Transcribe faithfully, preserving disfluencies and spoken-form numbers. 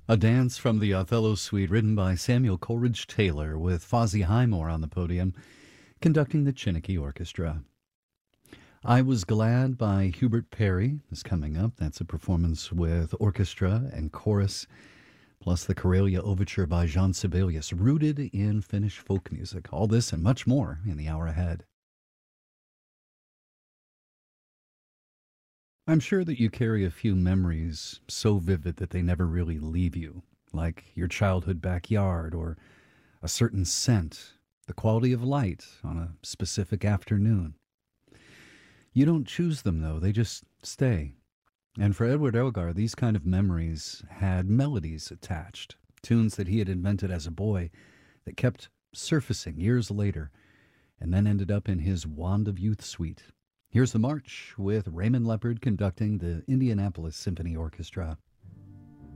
A dance from the Othello Suite written by Samuel Coleridge Taylor with Fozzie Highmore on the podium, conducting the Chineke Orchestra. I Was Glad by Hubert Perry is coming up. That's a performance with orchestra and chorus, plus the Karelia Overture by Jean Sibelius, rooted in Finnish folk music. All this and much more in the hour ahead. I'm sure that you carry a few memories so vivid that they never really leave you, like your childhood backyard or a certain scent, the quality of light on a specific afternoon. You don't choose them, though, they just stay. And for Edward Elgar, these kind of memories had melodies attached, tunes that he had invented as a boy that kept surfacing years later and then ended up in his Wand of Youth suite. Here's the march with Raymond Leopard conducting the Indianapolis Symphony Orchestra.